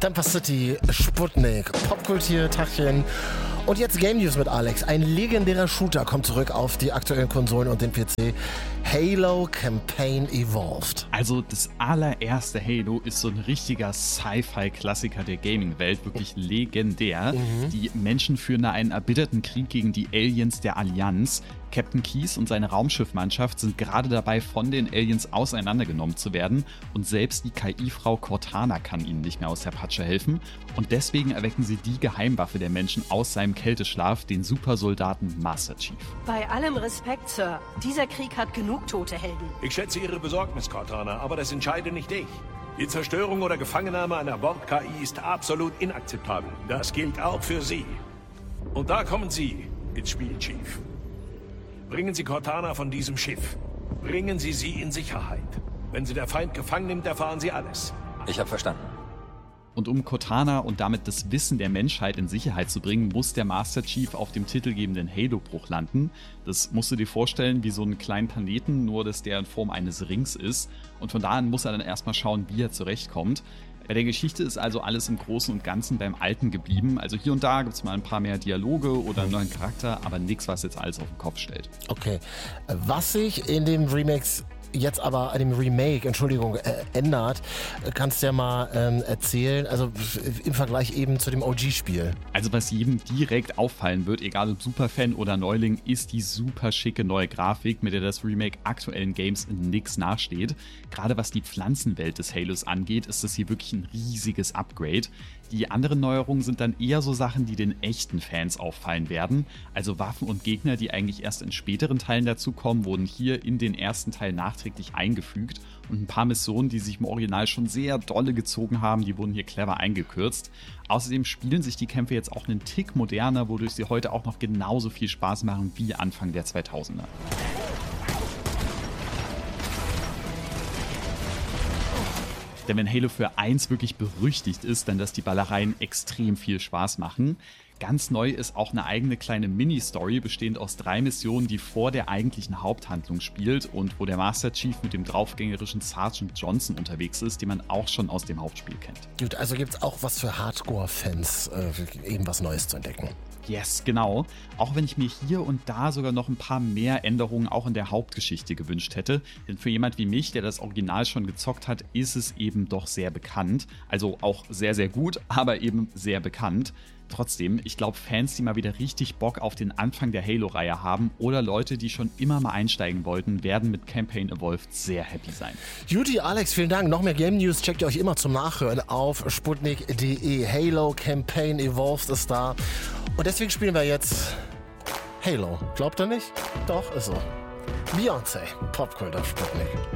Dampfer City, Sputnik, Popkultur-Tachchen und jetzt Game News mit Alex. Ein legendärer Shooter kommt zurück auf die aktuellen Konsolen und den PC. Halo Campaign Evolved. Also das allererste Halo ist so ein richtiger Sci-Fi-Klassiker der Gaming-Welt, wirklich legendär. Die Menschen führen da einen erbitterten Krieg gegen die Aliens der Allianz. Captain Keyes und seine Raumschiffmannschaft sind gerade dabei, von den Aliens auseinandergenommen zu werden. Und selbst die KI-Frau Cortana kann ihnen nicht mehr aus der Patsche helfen. Und deswegen erwecken sie die Geheimwaffe der Menschen aus seinem Kälteschlaf, den Supersoldaten Master Chief. Bei allem Respekt, Sir. Dieser Krieg hat genug tote Helden. Ich schätze Ihre Besorgnis, Cortana, aber das entscheide nicht ich. Die Zerstörung oder Gefangennahme einer Bord-KI ist absolut inakzeptabel. Das gilt auch für Sie. Und da kommen Sie ins Spiel, Chief. Bringen Sie Cortana von diesem Schiff. Bringen Sie sie in Sicherheit. Wenn Sie der Feind gefangen nimmt, erfahren Sie alles. Ich habe verstanden. Und um Cortana und damit das Wissen der Menschheit in Sicherheit zu bringen, muss der Master Chief auf dem titelgebenden Halo-Bruch landen. Das musst du dir vorstellen wie so einen kleinen Planeten, nur dass der in Form eines Rings ist. Und von da an muss er dann erstmal schauen, wie er zurechtkommt. Bei der Geschichte ist also alles im Großen und Ganzen beim Alten geblieben. Also hier und da gibt es mal ein paar mehr Dialoge oder einen neuen Charakter, aber nichts, was jetzt alles auf den Kopf stellt. Okay. Was sich in dem Remake ändert, kannst du ja mal erzählen, also im Vergleich eben zu dem OG-Spiel. Also was jedem direkt auffallen wird, egal ob Superfan oder Neuling, ist die super schicke neue Grafik, mit der das Remake aktuellen Games nix nachsteht. Gerade was die Pflanzenwelt des Halos angeht, ist das hier wirklich ein riesiges Upgrade. Die anderen Neuerungen sind dann eher so Sachen, die den echten Fans auffallen werden. Also Waffen und Gegner, die eigentlich erst in späteren Teilen dazukommen, wurden hier in den ersten Teil nachträglich eingefügt. Und ein paar Missionen, die sich im Original schon sehr dolle gezogen haben, die wurden hier clever eingekürzt. Außerdem spielen sich die Kämpfe jetzt auch einen Tick moderner, wodurch sie heute auch noch genauso viel Spaß machen wie Anfang der 2000er. Denn wenn Halo für eins wirklich berüchtigt ist, dann dass die Ballereien extrem viel Spaß machen. Ganz neu ist auch eine eigene kleine Mini-Story, bestehend aus 3 Missionen, die vor der eigentlichen Haupthandlung spielt und wo der Master Chief mit dem draufgängerischen Sergeant Johnson unterwegs ist, den man auch schon aus dem Hauptspiel kennt. Gut, also gibt's auch was für Hardcore-Fans, eben was Neues zu entdecken. Yes, genau. Auch wenn ich mir hier und da sogar noch ein paar mehr Änderungen auch in der Hauptgeschichte gewünscht hätte. Denn für jemand wie mich, der das Original schon gezockt hat, ist es eben doch sehr bekannt. Also auch sehr, sehr gut, aber eben sehr bekannt. Trotzdem, ich glaube, Fans, die mal wieder richtig Bock auf den Anfang der Halo-Reihe haben oder Leute, die schon immer mal einsteigen wollten, werden mit Campaign Evolved sehr happy sein. Judy, Alex, vielen Dank. Noch mehr Game News checkt ihr euch immer zum Nachhören auf sputnik.de. Halo Campaign Evolved ist da. Und deswegen spielen wir jetzt Halo. Glaubt ihr nicht? Doch, ist so. Beyoncé, Popkultur Sputnik.